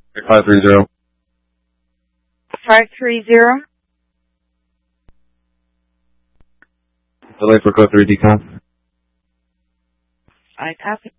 530. 530. Delay for code 3 decon. I copy.